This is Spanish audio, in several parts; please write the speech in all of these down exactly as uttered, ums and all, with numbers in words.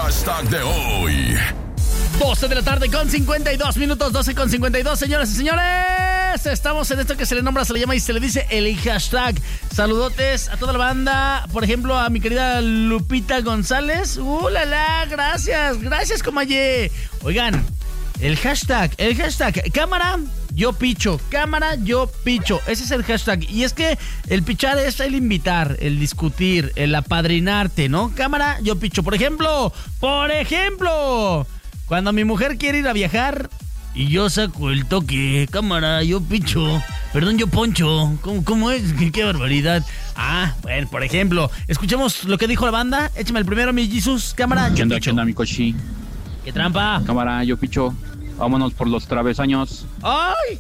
hashtag de hoy. doce de la tarde con cincuenta y dos minutos, doce con cincuenta y dos, señoras y señores. Estamos en esto que se le nombra, se le llama y se le dice el hashtag. Saludotes a toda la banda. Por ejemplo, a mi querida Lupita González. ¡Uh, la, la! Gracias, gracias, comaye. Oigan, el hashtag, el hashtag, cámara, yo picho, cámara, yo picho. Ese es el hashtag. Y es que el pichar es el invitar, el discutir, el apadrinarte, ¿no? Cámara, yo picho. Por ejemplo, por ejemplo... Cuando mi mujer quiere ir a viajar y yo saco el toque, cámara, yo picho, perdón, yo poncho, ¿cómo, cómo es? ¿Qué, qué barbaridad? Ah, bueno, por ejemplo, escuchemos lo que dijo la banda. Échame el primero, mi Jesus, cámara, yo ¿Qué onda, picho. qué onda, mi cochi? ¿Qué trampa? Cámara, yo picho. Vámonos por los travesaños. ¡Ay!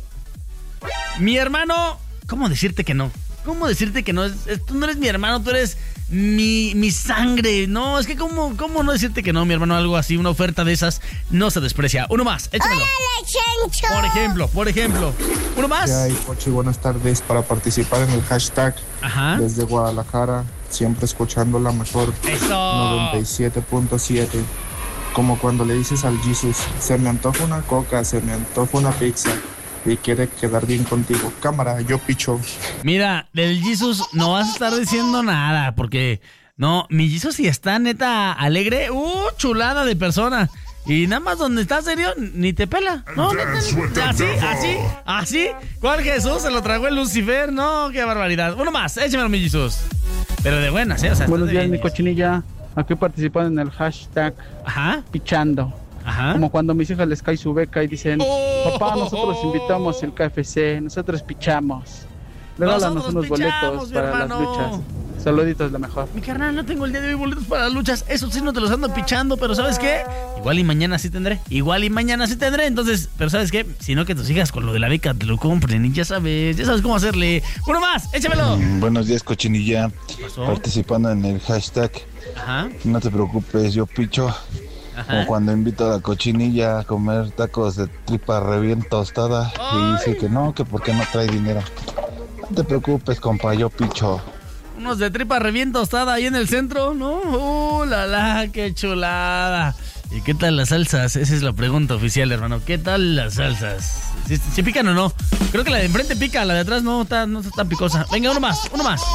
Mi hermano, ¿cómo decirte que no? ¿Cómo decirte que no? Es, es, tú no eres mi hermano, tú eres mi, mi sangre. No, es que ¿cómo, ¿cómo no decirte que no, mi hermano? Algo así, una oferta de esas no se desprecia. Uno más, échamelo. ¡Hola, Chencho! Por ejemplo, por ejemplo. Uno más. ¿Qué hay, Cochi? Buenas tardes. Para participar en el hashtag Ajá. desde Guadalajara, siempre escuchando la mejor Eso. noventa y siete punto siete. Como cuando le dices al Jesus, se me antoja una coca, se me antoja una pizza y quiere quedar bien contigo. Cámara, yo picho. Mira, del Jesus no vas a estar diciendo nada, porque no, mi Jesus si está neta alegre, uh, chulada de persona. Y nada más donde está serio, ni te pela. No, neta, así, así, así. ¿Cuál Jesús? Se lo tragó el Lucifer. No, qué barbaridad. Uno más, échamelo, mi Jesus. Pero de buenas, ¿eh? O sea, Buenos días, de... mi cochinilla. Aquí participando en el hashtag Ajá, pichando. ajá. Como cuando a mis hijas les cae su beca y dicen, Oh, papá, nosotros oh, invitamos el K F C, nosotros pichamos. Regálanos Nosotros unos pichamos, boletos mi para hermano. las luchas. Saluditos, la mejor. Mi carnal, no tengo el día de hoy boletos para las luchas. Eso sí, no te los ando pichando, pero ¿sabes qué? Igual y mañana sí tendré. Igual y mañana sí tendré. Entonces, pero ¿sabes qué? Si no, que tus hijas con lo de la beca te lo compren y ya sabes, ya sabes cómo hacerle. Uno más, échamelo. Mm, buenos días, cochinilla. pasó? Participando en el hashtag. Ajá, No te preocupes, yo picho. Como ajá. cuando invito a la cochinilla a comer tacos de tripa re bien tostada y dice que no, que porque no trae dinero. No te preocupes, compa, yo picho. Unos de tripa re bien tostada ahí en el centro, ¿no? ¡Uh, la, la! ¡Qué chulada! ¿Y qué tal las salsas? Esa es la pregunta oficial, hermano. ¿Qué tal las salsas? ¿Si, si pican o no? Creo que la de enfrente pica, la de atrás no está, no está tan picosa. Venga, uno más, uno más.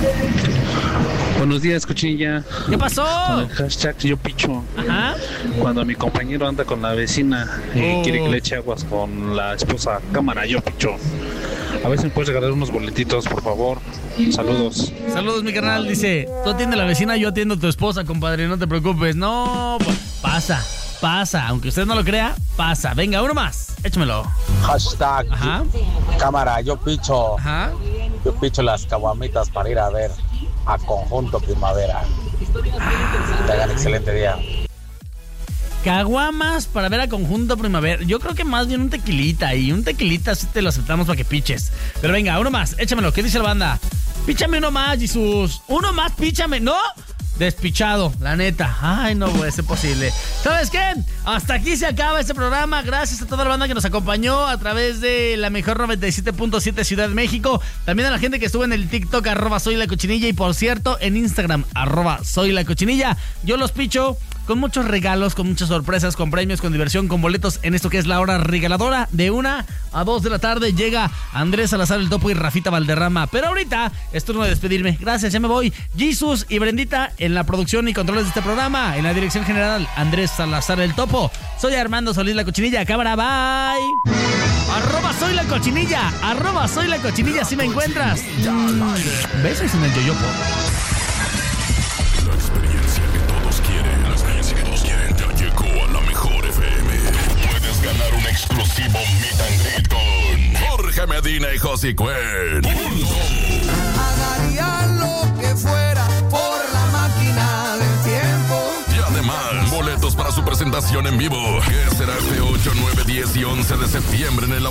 Buenos días, cochinilla. ¿Qué pasó? Con el hashtag yo picho. Ajá. Cuando mi compañero anda con la vecina y Oh. quiere que le eche aguas con la esposa, cámara, yo picho. A ver si me puedes regalar unos boletitos, por favor. Saludos. Saludos, mi carnal. Dice, tú atiende a la vecina, yo atiendo a tu esposa, compadre, no te preocupes. No, pues, pasa, pasa. Aunque usted no lo crea, pasa. Venga, uno más. Échamelo. Hashtag Ajá, cámara, yo picho. ajá. Yo picho las caguamitas para ir a ver a Conjunto Primavera. Tengan excelente día. Caguamas para ver a Conjunto Primavera. Yo creo que más bien un tequilita y un tequilita sí te lo aceptamos para que piches. Pero venga, uno más, échamelo. ¿Qué dice la banda? Píchame uno más, Jesús. Uno más, píchame. ¿No? Despichado, la neta. Ay, no puede ser posible. ¿Sabes qué? Hasta aquí se acaba este programa. Gracias a toda la banda que nos acompañó a través de la mejor noventa y siete punto siete Ciudad de México. También a la gente que estuvo en el TikTok, arroba soy la cochinilla. Y por cierto, en Instagram, arroba soy la cochinilla. Yo los picho con muchos regalos, con muchas sorpresas, con premios, con diversión, con boletos en esto que es la hora regaladora. De una a dos de la tarde llega Andrés Salazar el Topo y Rafita Valderrama. Pero ahorita es turno de despedirme. Gracias, ya me voy. Jesus y Brendita en la producción y controles de este programa. En la dirección general, Andrés Salazar el Topo. Soy Armando Solís la Cochinilla. Cámara, bye. Arroba soy la cochinilla. Arroba soy la cochinilla. Si me encuentras. Mm, besos en el yoyopo. La experiencia que todos quieren. La experiencia que todos quieren. Ya llegó a la mejor F M. Puedes ganar un exclusivo meet and greet con Jorge Medina y Josie Cuen. Haría lo que fuera por la máquina del tiempo. Y además, boletos para su presentación en vivo, que será este ocho, nueve, diez y once de septiembre en el